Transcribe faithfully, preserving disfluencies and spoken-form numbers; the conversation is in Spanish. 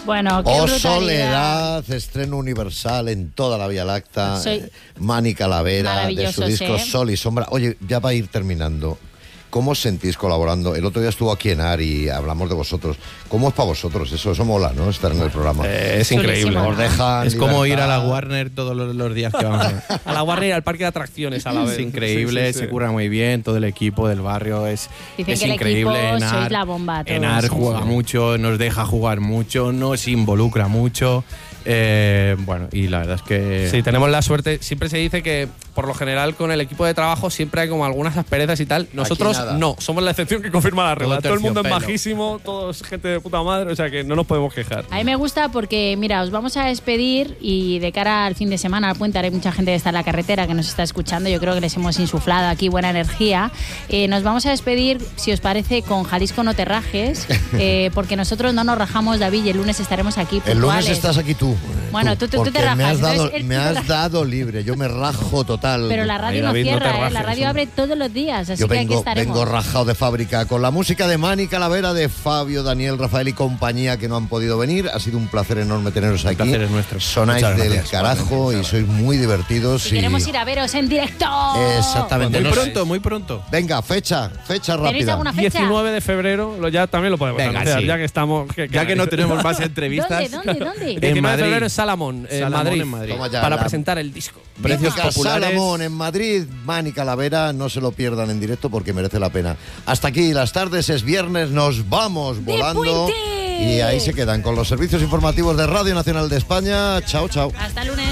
Bueno, qué Oh brutalidad. Soledad, estreno universal en toda la Vía Láctea. Soy... eh, Mani Calavera, de su disco ¿eh? Sol y Sombra. Oye, ya va a ir terminando. ¿Cómo os sentís colaborando? El otro día estuvo aquí en Ari y hablamos de vosotros. ¿Cómo es para vosotros? Eso, eso mola, ¿no? Estar en el programa. Eh, es increíble. Os dejan es como ir a la libertad. Warner todos los, los días que vamos. A la Warner y al parque de atracciones a la vez. Es increíble, Sí, sí, sí. se curra muy bien, todo el equipo del barrio es, Dicen es que el increíble. equipo Enar, sois la bomba todos, Enar sí, juega sí. mucho, nos deja jugar mucho, nos involucra mucho. Eh, bueno, y la verdad es que... Sí, tenemos la suerte. Siempre se dice que, por lo general, con el equipo de trabajo siempre hay como algunas asperezas y tal. Nosotros nada. no, somos la excepción que confirma la regla. Todo Todo el mundo es terciopelo. majísimo, todos gente de puta madre, o sea que no nos podemos quejar. A mí me gusta porque, mira, os vamos a despedir y de cara al fin de semana, al puente, hay mucha gente que está en la carretera que nos está escuchando. Yo creo que les hemos insuflado aquí buena energía. Eh, nos vamos a despedir, si os parece, con Jalisco No Te Rajes, eh, porque nosotros no nos rajamos, David, y el lunes estaremos aquí El lunes puntuales. estás aquí tú. Bueno, tú- tú- tú porque te rajas, Me has dado, entonces él me te has raja. dado libre. Yo me rajo total. Pero la radio Ay, no David, no te cierra, ¿eh? rajes, La radio hombre. abre todos los días, así Yo que aquí vengo, estaremos. vengo rajado de fábrica con la música de Mani Calavera, de Fabio, Daniel, Rafael y compañía que no han podido venir. Ha sido un placer enorme teneros aquí. placer es nuestro. Sonáis Muchas del gracias. carajo y sois muy divertidos. Y y... queremos ir a veros en directo. Exactamente. Muy Nos- pronto, muy pronto. Venga, fecha, fecha ¿Tenéis rápida. alguna fecha? diecinueve de febrero, lo, ya también lo podemos Venga, anunciar, sí. ya que estamos. Que, Ya que no tenemos más entrevistas. ¿Dónde, dónde, dónde? diecinueve de Madrid. febrero en Salamón, en Salamón, Madrid, en Madrid. Toma ya, para la- presentar el disco. Precios Venga, populares. Salamón en Madrid, Mani Calavera, no se lo pierdan en directo porque merece la pena. Hasta aquí las tardes, es viernes, nos vamos ¡De volando. puente! Y ahí se quedan con los servicios informativos de Radio Nacional de España. Chao, chao. Hasta el lunes.